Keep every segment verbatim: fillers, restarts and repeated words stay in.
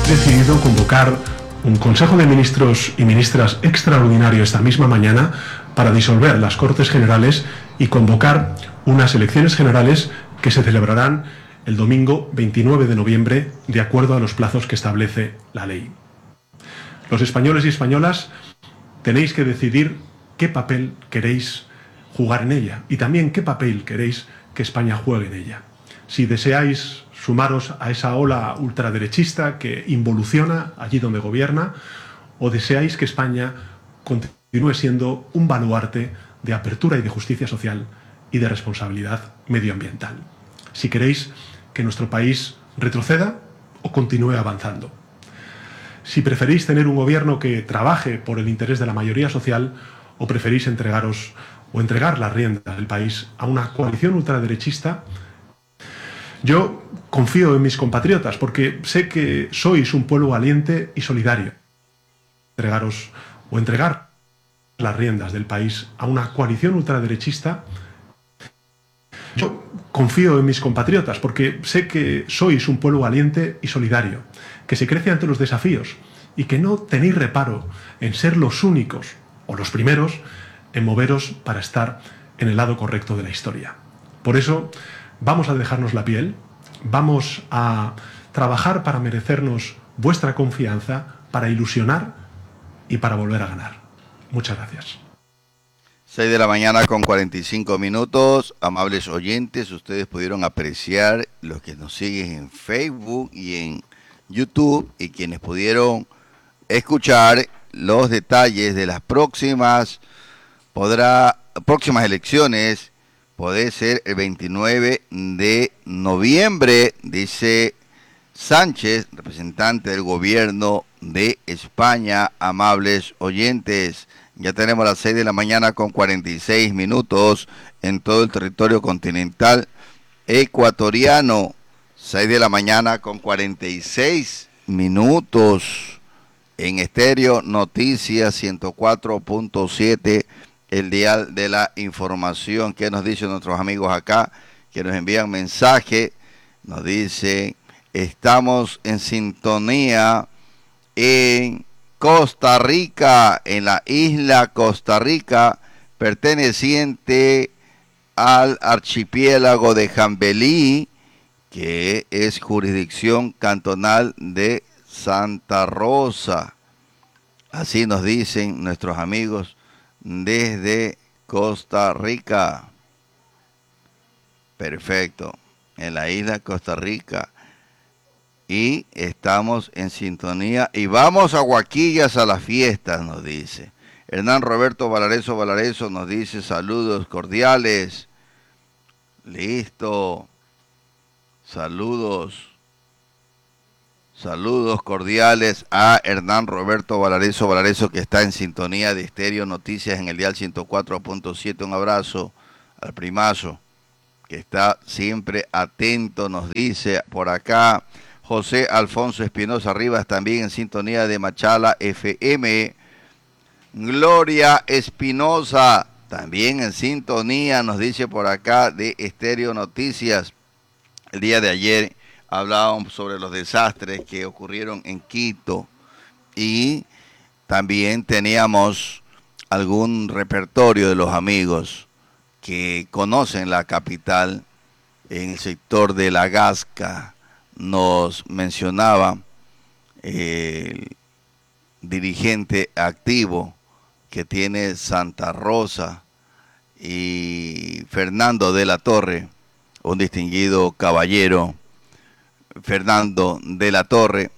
decidido convocar un Consejo de Ministros y Ministras extraordinario esta misma mañana para disolver las Cortes Generales y convocar unas elecciones generales que se celebrarán el domingo veintinueve de noviembre de acuerdo a los plazos que establece la ley. Los españoles y españolas tenéis que decidir qué papel queréis jugar en ella y también qué papel queréis que España juegue en ella. Si deseáis sumaros a esa ola ultraderechista que involuciona allí donde gobierna, o deseáis que España continúe siendo un baluarte de apertura y de justicia social y de responsabilidad medioambiental. Si queréis que nuestro país retroceda o continúe avanzando. Si preferís tener un gobierno que trabaje por el interés de la mayoría social o preferís entregaros o entregar las riendas del país a una coalición ultraderechista. Yo confío en mis compatriotas porque sé que sois un pueblo valiente y solidario. Entregaros o entregar las riendas del país a una coalición ultraderechista. Yo confío en mis compatriotas porque sé que sois un pueblo valiente y solidario, que se crece ante los desafíos y que no tenéis reparo en ser los únicos o los primeros en moveros para estar en el lado correcto de la historia. Por eso vamos a dejarnos la piel, vamos a trabajar para merecernos vuestra confianza, para ilusionar y para volver a ganar. Muchas gracias. seis de la mañana con cuarenta y cinco minutos. Amables oyentes, ustedes pudieron apreciar los que nos siguen en Facebook y en YouTube y quienes pudieron escuchar los detalles de las próximas podrá próximas elecciones. Puede ser el veintinueve de noviembre, dice Sánchez, representante del gobierno de España. Amables oyentes, ya tenemos las seis de la mañana con cuarenta y seis minutos en todo el territorio continental ecuatoriano. seis de la mañana con cuarenta y seis minutos en Estéreo Noticias ciento cuatro punto siete, el dial de la información. ¿Qué nos dicen nuestros amigos acá que nos envían mensaje? Nos dice: estamos en sintonía en Costa Rica, en la isla Costa Rica, perteneciente al archipiélago de Jambelí, que es jurisdicción cantonal de Santa Rosa. Así nos dicen nuestros amigos desde Costa Rica. Perfecto, en la isla Costa Rica. Y estamos en sintonía y vamos a Guaquillas a las fiestas, nos dice. Hernán Roberto Valareso Valareso nos dice saludos cordiales. Listo. Saludos. Saludos cordiales a Hernán Roberto Valareso Valareso, que está en sintonía de Estéreo Noticias en el dial ciento cuatro punto siete. Un abrazo al primazo, que está siempre atento, nos dice por acá. José Alfonso Espinosa Rivas también en sintonía de Machala F M. Gloria Espinosa también en sintonía, nos dice por acá de Estéreo Noticias. El día de ayer hablábamos sobre los desastres que ocurrieron en Quito y también teníamos algún repertorio de los amigos que conocen la capital en el sector de La Gasca. Nos mencionaba el dirigente activo que tiene Santa Rosa y Fernando de la Torre, un distinguido caballero. Fernando de la Torre,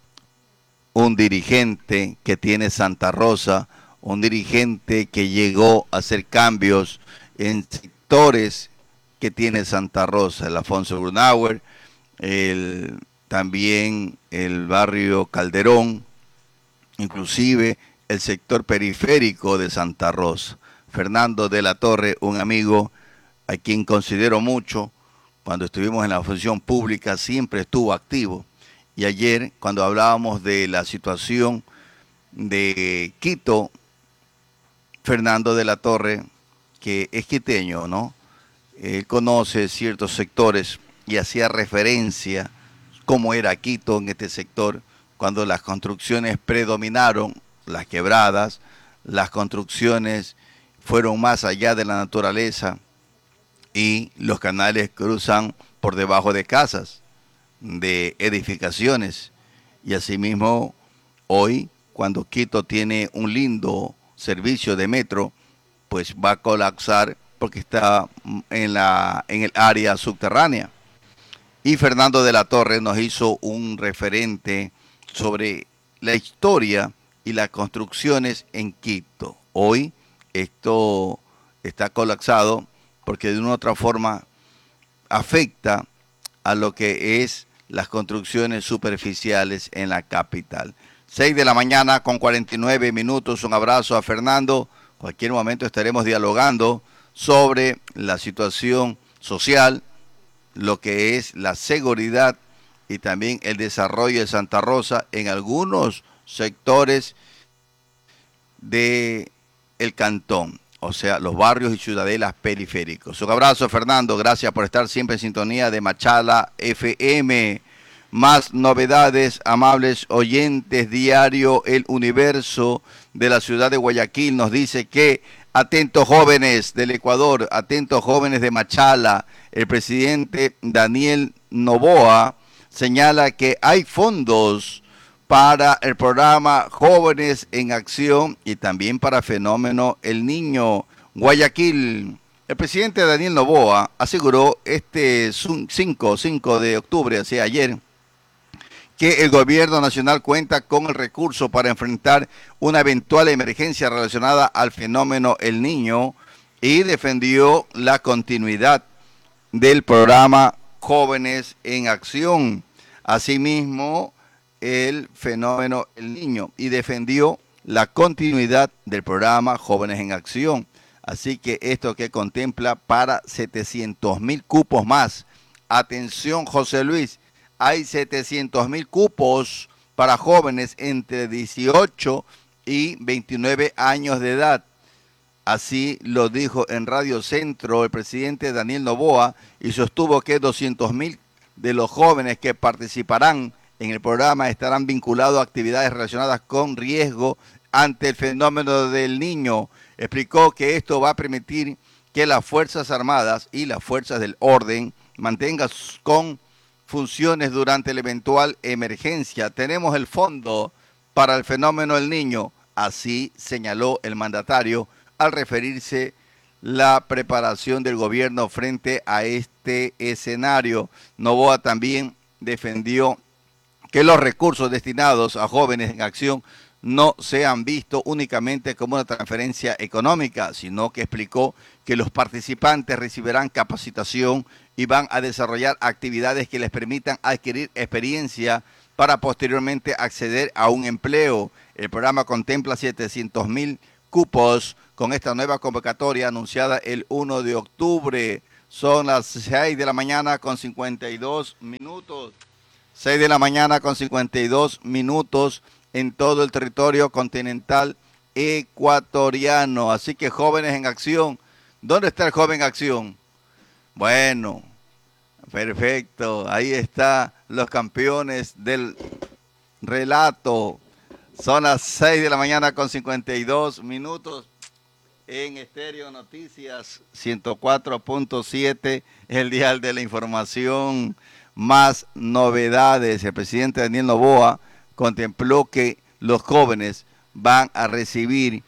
un dirigente que tiene Santa Rosa, un dirigente que llegó a hacer cambios en sectores que tiene Santa Rosa, el Alfonso Grunauer, el, también el barrio Calderón, inclusive el sector periférico de Santa Rosa. Fernando de la Torre, un amigo a quien considero mucho. Cuando estuvimos en la función pública siempre estuvo activo. Y ayer, cuando hablábamos de la situación de Quito, Fernando de la Torre, que es quiteño, ¿no? Él conoce ciertos sectores y hacía referencia cómo era Quito en este sector, cuando las construcciones predominaron, las quebradas, las construcciones fueron más allá de la naturaleza y los canales cruzan por debajo de casas, de edificaciones. Y asimismo, hoy, cuando Quito tiene un lindo servicio de metro, pues va a colapsar porque está en, la, en el área subterránea. Y Fernando de la Torre nos hizo un referente sobre la historia y las construcciones en Quito. Hoy esto está colapsado porque de una u otra forma afecta a lo que es las construcciones superficiales en la capital. seis de la mañana con cuarenta y nueve minutos. Un abrazo a Fernando. Cualquier momento estaremos dialogando sobre la situación social, lo que es la seguridad y también el desarrollo de Santa Rosa en algunos sectores del cantón, o sea, los barrios y ciudadelas periféricos. Un abrazo, Fernando. Gracias por estar siempre en sintonía de Machala F M. Más novedades, amables oyentes. Diario El Universo de la ciudad de Guayaquil nos dice que, atentos jóvenes del Ecuador, atentos jóvenes de Machala, el presidente Daniel Noboa señala que hay fondos para el programa Jóvenes en Acción y también para Fenómeno El Niño. Guayaquil. El presidente Daniel Noboa aseguró este cinco de octubre, o sea, ayer, que el gobierno nacional cuenta con el recurso para enfrentar una eventual emergencia relacionada al fenómeno El Niño y defendió la continuidad del programa Jóvenes en Acción. Asimismo, el fenómeno El Niño y defendió la continuidad del programa Jóvenes en Acción. Así que esto que contempla para setecientos mil cupos más. Atención, José Luis, hay setecientos mil cupos para jóvenes entre dieciocho y veintinueve años de edad. Así lo dijo en Radio Centro el presidente Daniel Noboa y sostuvo que doscientos mil de los jóvenes que participarán en el programa estarán vinculados a actividades relacionadas con riesgo ante el fenómeno del Niño. Explicó que esto va a permitir que las Fuerzas Armadas y las Fuerzas del Orden mantengan con funciones durante la eventual emergencia. Tenemos el fondo para el fenómeno del Niño, así señaló el mandatario al referirse la preparación del gobierno frente a este escenario. Noboa también defendió que los recursos destinados a Jóvenes en Acción no sean vistos únicamente como una transferencia económica, sino que explicó que los participantes recibirán capacitación y van a desarrollar actividades que les permitan adquirir experiencia para posteriormente acceder a un empleo. El programa contempla setecientos mil cupos con esta nueva convocatoria anunciada el primero de octubre. Son las seis de la mañana con cincuenta y dos minutos. seis de la mañana con cincuenta y dos minutos en todo el territorio continental ecuatoriano. Así que Jóvenes en Acción. ¿Dónde está el joven en acción? Bueno, perfecto. Ahí están los campeones del relato. Son las seis de la mañana con cincuenta y dos minutos en Estéreo Noticias ciento cuatro punto siete, el dial de la información. Más novedades. El presidente Daniel Noboa contempló que los jóvenes van a recibir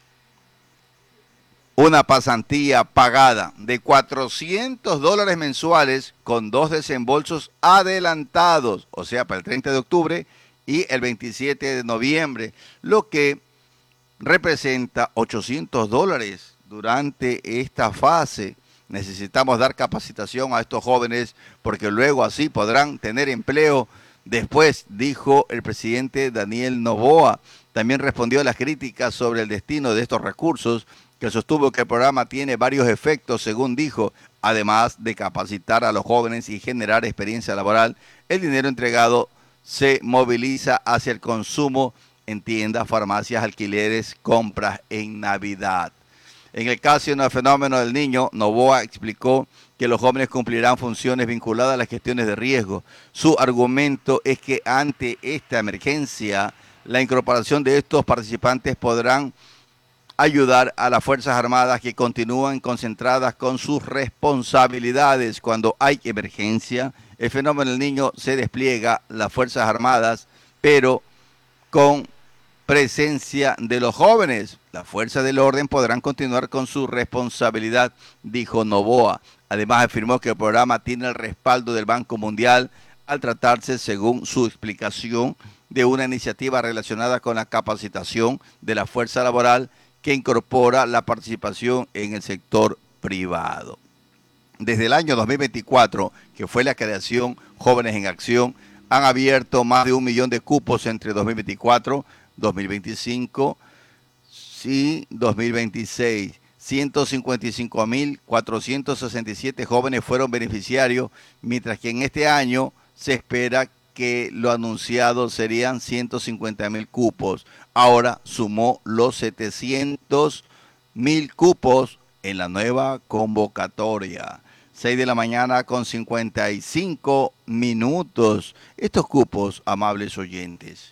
una pasantía pagada de cuatrocientos dólares mensuales con dos desembolsos adelantados, o sea, para el treinta de octubre y el veintisiete de noviembre, lo que representa ochocientos dólares durante esta fase. Necesitamos dar capacitación a estos jóvenes porque luego así podrán tener empleo después, dijo el presidente Daniel Noboa. También respondió a las críticas sobre el destino de estos recursos, que sostuvo que el programa tiene varios efectos, según dijo. Además de capacitar a los jóvenes y generar experiencia laboral, el dinero entregado se moviliza hacia el consumo en tiendas, farmacias, alquileres, compras en Navidad. En el caso del fenómeno del Niño, Noboa explicó que que los jóvenes cumplirán funciones vinculadas a las gestiones de riesgo. Su argumento es que ante esta emergencia, la incorporación de estos participantes podrán ayudar a las Fuerzas Armadas que continúan concentradas con sus responsabilidades. Cuando hay emergencia, el fenómeno del niño se despliega, las Fuerzas Armadas, pero con presencia de los jóvenes. Las fuerzas del orden podrán continuar con su responsabilidad, dijo Noboa. Además, afirmó que el programa tiene el respaldo del Banco Mundial al tratarse, según su explicación, de una iniciativa relacionada con la capacitación de la fuerza laboral que incorpora la participación en el sector privado. Desde el año dos mil veinticuatro, que fue la creación Jóvenes en Acción, han abierto más de un millón de cupos entre dos mil veinticuatro, dos mil veinticinco y dos mil veintiséis. ciento cincuenta y cinco mil cuatrocientos sesenta y siete jóvenes fueron beneficiarios, mientras que en este año se espera que lo anunciado serían ciento cincuenta mil cupos. Ahora sumó los setecientos mil cupos en la nueva convocatoria. seis de la mañana con cincuenta y cinco minutos. Estos cupos, amables oyentes.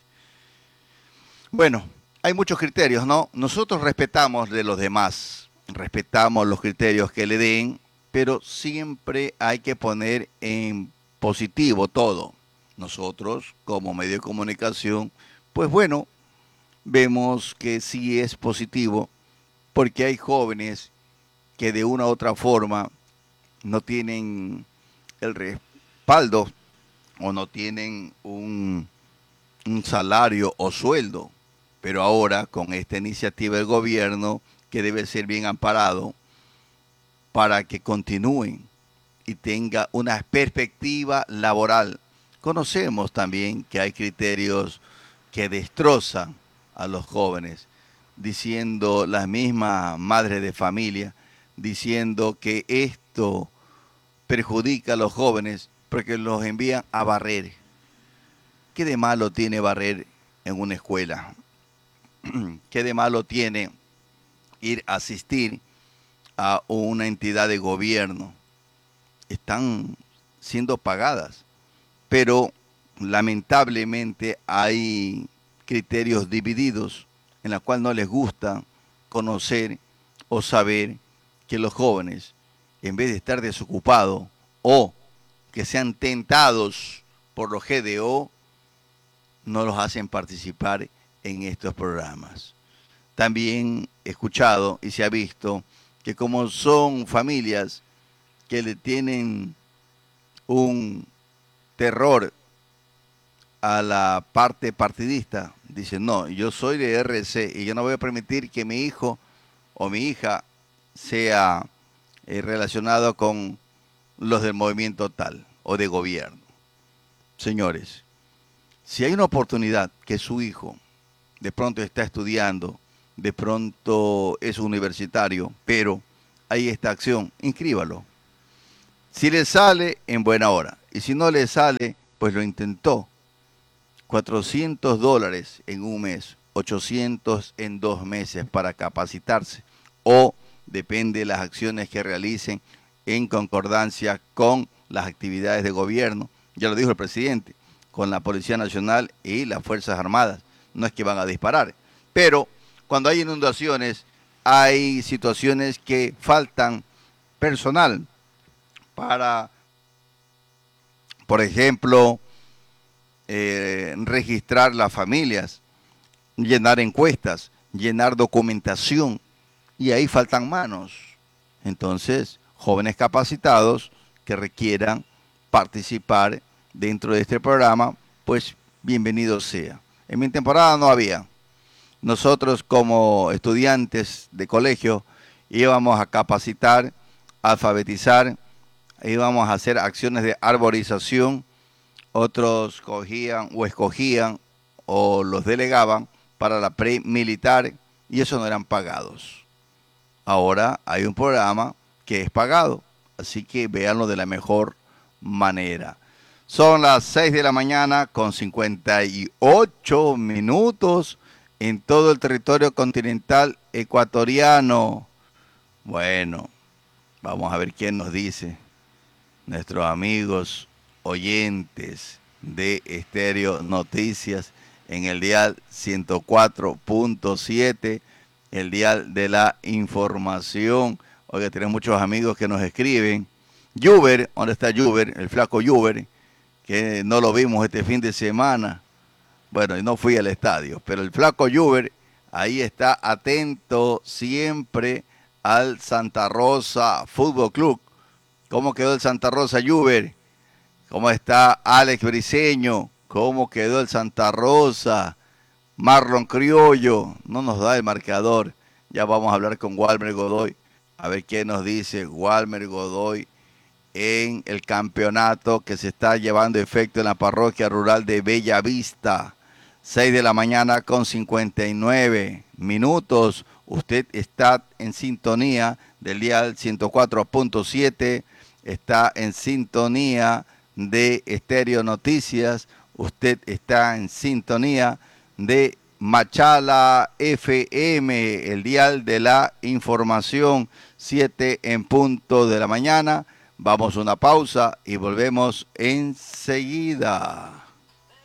Bueno, hay muchos criterios, ¿no? Nosotros respetamos de los demás, respetamos los criterios que le den, pero siempre hay que poner en positivo todo. Nosotros, como medio de comunicación, pues bueno, vemos que sí es positivo, porque hay jóvenes que de una u otra forma no tienen el respaldo o no tienen un, un salario o sueldo. Pero ahora, con esta iniciativa del gobierno, que debe ser bien amparado para que continúen y tenga una perspectiva laboral. Conocemos también que hay criterios que destrozan a los jóvenes, diciendo las mismas madres de familia, diciendo que esto perjudica a los jóvenes porque los envían a barrer. ¿Qué de malo tiene barrer en una escuela? ¿Qué de malo tiene ir a asistir a una entidad de gobierno? Están siendo pagadas, pero lamentablemente hay criterios divididos en la cual no les gusta conocer o saber que los jóvenes, en vez de estar desocupados o que sean tentados por los G D O, no los hacen participar en estos programas. También he escuchado y se ha visto que como son familias que le tienen un terror a la parte partidista, dicen, no, yo soy de R C y yo no voy a permitir que mi hijo o mi hija sea eh, relacionado con los del movimiento tal o de gobierno. Señores, si hay una oportunidad que su hijo de pronto está estudiando, de pronto es universitario, pero hay esta acción, inscríbalo. Si le sale, en buena hora. Y si no le sale, pues lo intentó. cuatrocientos dólares en un mes, ochocientos en dos meses para capacitarse. O depende de las acciones que realicen en concordancia con las actividades de gobierno. Ya lo dijo el presidente, con la Policía Nacional y las Fuerzas Armadas. No es que van a disparar, pero cuando hay inundaciones, hay situaciones que faltan personal para, por ejemplo, eh, registrar las familias, llenar encuestas, llenar documentación, y ahí faltan manos. Entonces, jóvenes capacitados que requieran participar dentro de este programa, pues bienvenido sea. En mi temporada no había. Nosotros como estudiantes de colegio íbamos a capacitar, a alfabetizar, íbamos a hacer acciones de arborización, otros cogían o escogían o los delegaban para la pre-militar y eso no eran pagados. Ahora hay un programa que es pagado, así que véanlo de la mejor manera. Son las seis de la mañana con cincuenta y ocho minutos en todo el territorio continental ecuatoriano. Bueno, vamos a ver quién nos dice. nuestros amigos oyentes de Estéreo Noticias en el dial ciento cuatro punto siete, el dial de la información. Oiga, tenemos muchos amigos que nos escriben. Juber, ¿dónde está Juber? El flaco Juber, que no lo vimos este fin de semana. Bueno, y no fui al estadio, pero el flaco Juber ahí está atento siempre al Santa Rosa Fútbol Club. ¿Cómo quedó el Santa Rosa, Juber? ¿Cómo está Alex Briceño? ¿Cómo quedó el Santa Rosa? Marlon Criollo, no nos da el marcador. Ya vamos a hablar con Walmer Godoy, a ver qué nos dice Walmer Godoy en el campeonato que se está llevando efecto en la parroquia rural de Bella Vista. seis de la mañana con cincuenta y nueve minutos. Usted está en sintonía del dial ciento cuatro punto siete, está en sintonía de Estéreo Noticias, usted está en sintonía de Machala F M, el dial de la información, siete en punto de la mañana. Vamos a una pausa y volvemos enseguida.